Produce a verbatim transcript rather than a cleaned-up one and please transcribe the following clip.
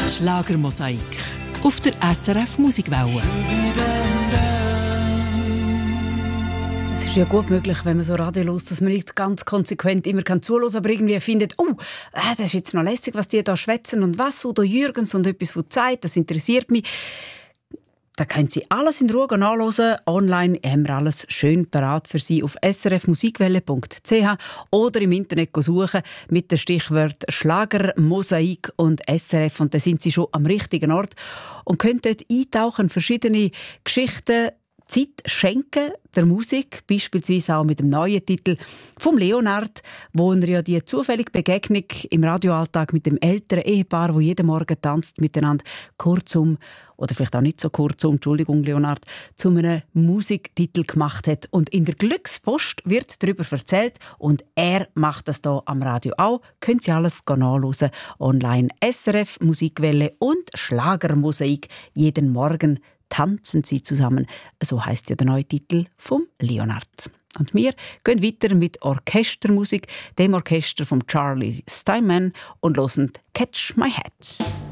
Schlagermosaik auf der S R F Musikwelle. Es ist ja gut möglich, wenn man so Radio hört, dass man nicht ganz konsequent immer zuhören kann, aber irgendwie findet, oh, äh, das ist jetzt noch lässig, was die da schwätzen und was, Udo Jürgens und etwas von Zeit, das interessiert mich. Da können Sie alles in Ruhe nachhören. Online haben wir alles schön parat für Sie auf s r f musikwelle punkt c h oder im Internet suchen mit dem Stichwort Schlagermosaik und S R F. Und da sind Sie schon am richtigen Ort und können dort eintauchen, verschiedene Geschichten, Zeit schenken der Musik, beispielsweise auch mit dem neuen Titel vom Leonard, wo er ja die zufällige Begegnung im Radioalltag mit dem älteren Ehepaar, wo jeden Morgen tanzt miteinander, kurzum, oder vielleicht auch nicht so kurzum, Entschuldigung Leonard, zu einem Musiktitel gemacht hat. Und in der Glückspost wird darüber erzählt und er macht das hier am Radio auch. Können Sie alles nachhören, online S R F Musikwelle und Schlagermosaik jeden Morgen. Tanzen sie zusammen. So heisst ja der neue Titel vom Leonard. Und wir gehen weiter mit Orchestermusik, dem Orchester von Charlie Steinman und hören «Catch My Hat».